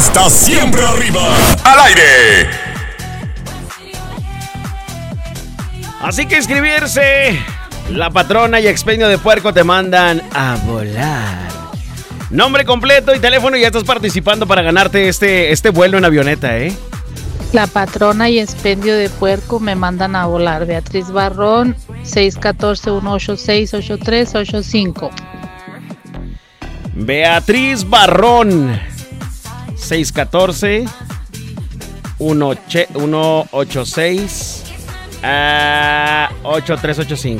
está siempre arriba. ¡Al aire! Así que inscribirse. La Patrona y Expendio de Puerco te mandan a volar. Nombre completo y teléfono y ya estás participando para ganarte este vuelo en avioneta, ¿eh? La Patrona y Expendio de Puerco me mandan a volar. Beatriz Barrón, 614-186-8385. Beatriz Barrón, 614-186-8385.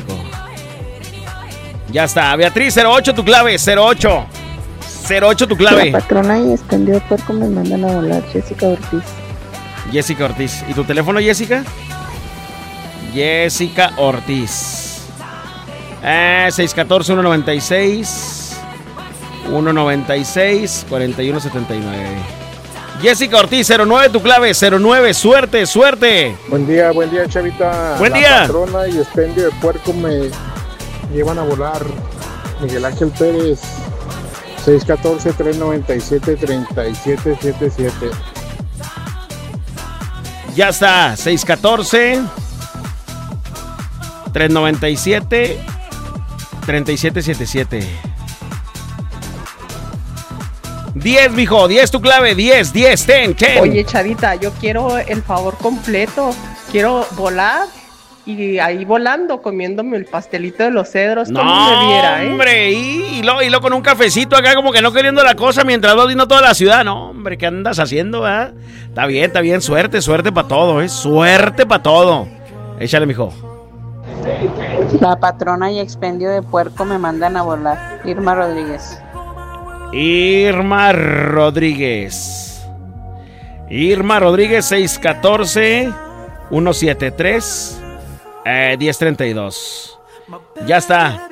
Ya está, Beatriz, 08 tu clave, 08 tu clave. La Patrona y Expendio de Puerco me mandan a volar. Jessica Ortiz. Jessica Ortiz. ¿Y tu teléfono, Jessica? Jessica Ortiz. 614-196-4179. Jessica Ortiz, 09 tu clave, 09. Suerte, suerte. Buen día, Chavita. Buen La día. Patrona y Expendio de Puerco me llevan a volar. Miguel Ángel Pérez, 614-397-3777. Ya está, 614-397-3777. 10, mijo, 10 tu clave, 10, 10, 10. Oye, Chavita, yo quiero el favor completo. Quiero volar y ahí volando, comiéndome el pastelito de los cedros. No, como me viera, ¿eh? hombre, y luego con un cafecito acá como que no queriendo la cosa mientras vas viendo toda la ciudad. No, hombre, ¿qué andas haciendo, eh? Está bien, suerte para todo, suerte para todo. Échale, mijo. La Patrona y Expendio de Puerco me mandan a volar. Irma Rodríguez. Irma Rodríguez, 614-173-1032. Ya está.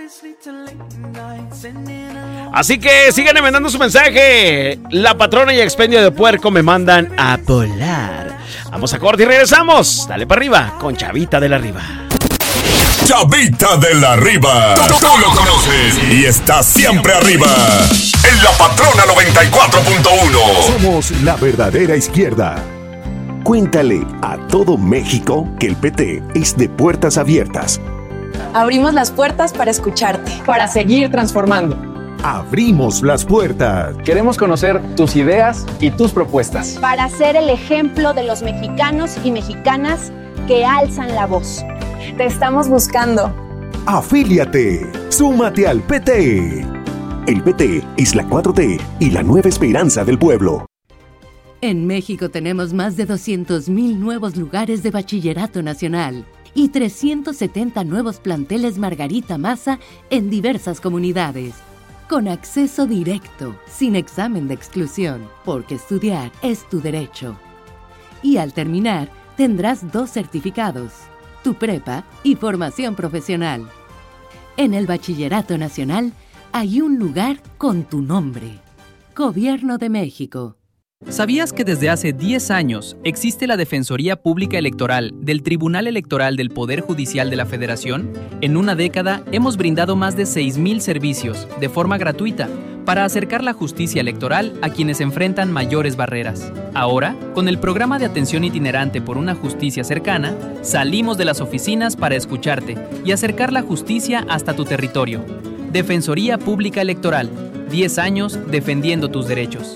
Así que sigan enviando su mensaje. La Patrona y Expendio de Puerco me mandan a volar. Vamos a corte y regresamos. Dale para arriba con Chavita de la Riva. Chavita de la Riva. Tú lo conoces y está siempre arriba. En La Patrona 94.1. Somos la verdadera izquierda. Cuéntale a todo México que el PT es de puertas abiertas. Abrimos las puertas para escucharte, para seguir transformando. Abrimos las puertas. Queremos conocer tus ideas y tus propuestas. Para ser el ejemplo de los mexicanos y mexicanas que alzan la voz. Te estamos buscando. Afíliate. Súmate al PT. El PT es la 4T y la nueva esperanza del pueblo. En México tenemos más de 200,000 nuevos lugares de bachillerato nacional y 370 nuevos planteles Margarita Maza en diversas comunidades. Con acceso directo, sin examen de exclusión, porque estudiar es tu derecho. Y al terminar, tendrás 2 certificados, tu prepa y formación profesional. En el Bachillerato Nacional hay un lugar con tu nombre. Gobierno de México. ¿Sabías que desde hace 10 años existe la Defensoría Pública Electoral del Tribunal Electoral del Poder Judicial de la Federación? En una década hemos brindado más de 6,000 servicios de forma gratuita para acercar la justicia electoral a quienes enfrentan mayores barreras. Ahora, con el programa de atención itinerante por una justicia cercana, salimos de las oficinas para escucharte y acercar la justicia hasta tu territorio. Defensoría Pública Electoral, 10 años defendiendo tus derechos.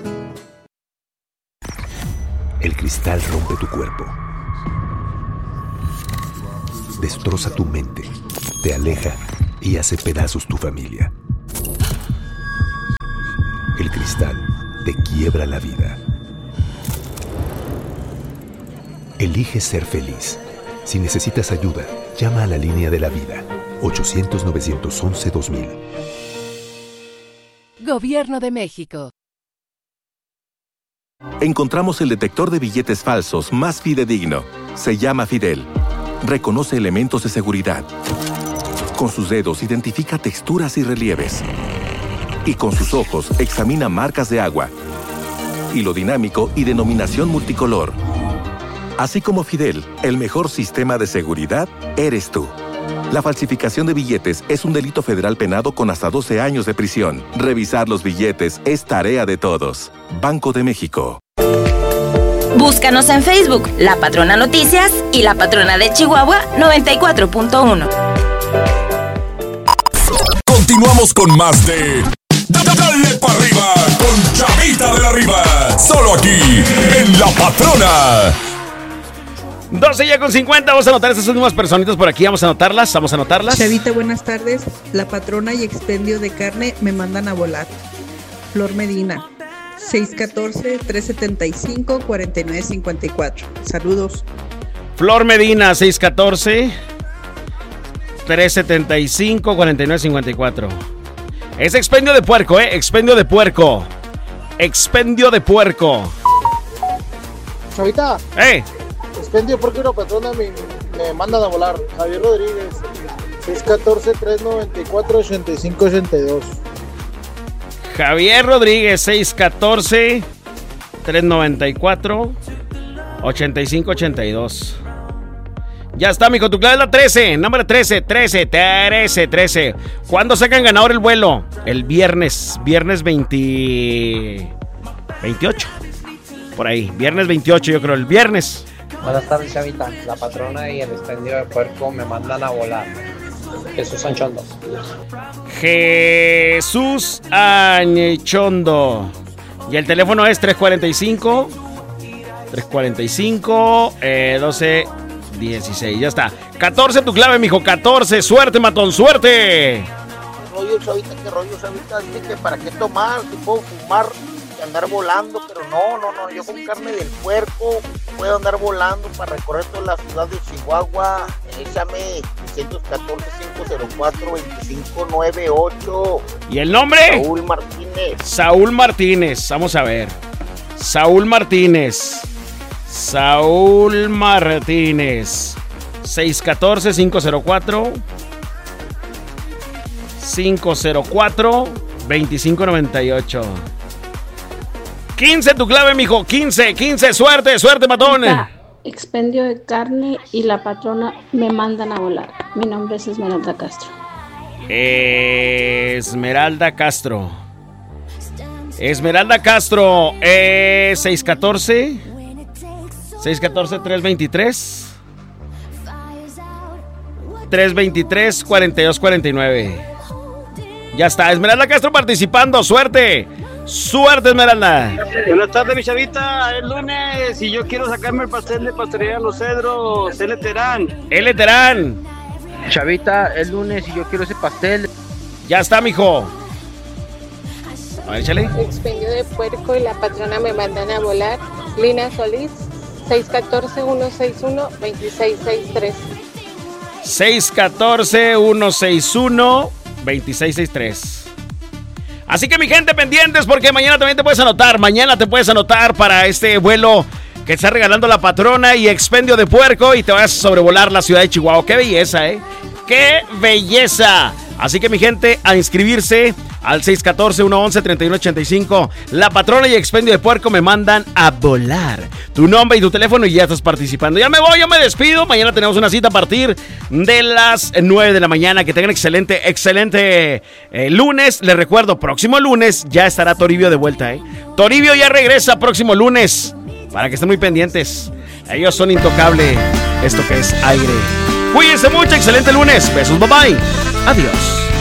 El cristal rompe tu cuerpo. Destroza tu mente, te aleja y hace pedazos tu familia. El cristal te quiebra la vida. Elige ser feliz. Si necesitas ayuda, llama a la línea de la vida. 800-911-2000. Gobierno de México. Encontramos el detector de billetes falsos más fidedigno. Se llama Fidel. Reconoce elementos de seguridad. Con sus dedos identifica texturas y relieves. Y con sus ojos examina marcas de agua, hilo dinámico y denominación multicolor. Así como Fidel, el mejor sistema de seguridad eres tú. La falsificación de billetes es un delito federal penado con hasta 12 años de prisión. Revisar los billetes es tarea de todos. Banco de México. Búscanos en Facebook, La Patrona Noticias y La Patrona de Chihuahua 94.1. Continuamos con más de Dale pa' arriba con Chavita de la Riva. Solo aquí en La Patrona. 12 ya con 50, vamos a anotar estas últimas personitas por aquí, vamos a anotarlas. Chavita, buenas tardes. La Patrona y Expendio de Carne me mandan a volar. Flor Medina, 614-375-4954. Saludos. Flor Medina, 614-375-4954. Es expendio de puerco, expendio de puerco. Expendio de puerco. Chavita. Expendio porque una patrona me mandan a volar. Javier Rodríguez, 614-394-8582. Javier Rodríguez, 614-394-8582. Ya está, mijo, tu clave es la 13, número 13. ¿Cuándo sacan ganador el vuelo? El viernes 28. Por ahí, viernes 28 yo creo, el viernes. Buenas tardes, Chavita. La Patrona y el expendio de puerco me mandan a volar. Jesús Anchondo. Jesús Anchondo. Y el teléfono es 345-12-16. Ya está. 14 tu clave, mijo. 14. Suerte, matón. Suerte. ¿Qué rollo, Chavita? Dice que para qué tomar, si puedo fumar y andar volando, pero no. Yo con carne del puerco puedo andar volando para recorrer toda la ciudad de Chihuahua. Échame 614-504-2598. ¿Y el nombre? Saúl Martínez. Vamos a ver. Saúl Martínez. 614-504-2598. 15 tu clave, mijo. 15. Suerte, matón. Expendio de carne y La Patrona me mandan a volar. Mi nombre es Esmeralda Castro. Esmeralda Castro. 614-323-4249. Ya está, Esmeralda Castro participando. Suerte, Esmeralda. Buenas tardes, mi Chavita. Es lunes y yo quiero sacarme el pastel de Pastelería Los Cedros. L. Terán. Chavita, es lunes y yo quiero ese pastel. Ya está, mijo. A ver, échale. Expendio de puerco y La Patrona me mandan a volar. Lina Solís, 614-161-2663. 614-161-2663. Así que mi gente, pendientes porque mañana también te puedes anotar. Mañana te puedes anotar para este vuelo que está regalando La Patrona y Expendio de Puerco y te vas a sobrevolar la ciudad de Chihuahua. ¡Qué belleza, ¡Qué belleza! Así que mi gente, a inscribirse al 614-111-3185. La Patrona y Expendio de Puerco me mandan a volar. Tu nombre y tu teléfono y ya estás participando. Ya me voy, yo me despido. Mañana tenemos una cita a partir de las 9 de la mañana. Que tengan excelente lunes. Les recuerdo, próximo lunes ya estará Toribio de vuelta, Toribio ya regresa próximo lunes. Para que estén muy pendientes. Ellos son intocables. Esto que es aire. Cuídense mucho, excelente lunes. Besos, bye bye. Adiós.